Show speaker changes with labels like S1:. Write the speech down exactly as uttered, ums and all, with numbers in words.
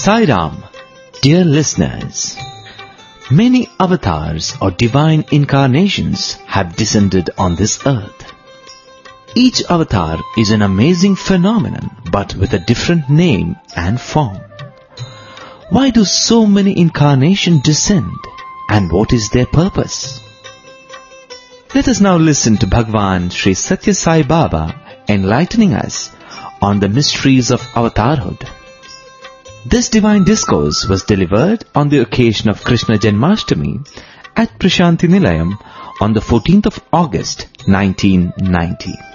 S1: Sai Ram, dear listeners, many avatars or divine incarnations have descended on this earth. Each avatar is an amazing phenomenon, but with a different name and form. Why do so many incarnations descend, and what is their purpose? Let us now listen to Bhagwan Sri Satya Sai Baba enlightening us on the mysteries of avatarhood. This divine discourse was delivered on the occasion of Krishna Janmashtami at Prashanti Nilayam on the fourteenth of August nineteen ninety.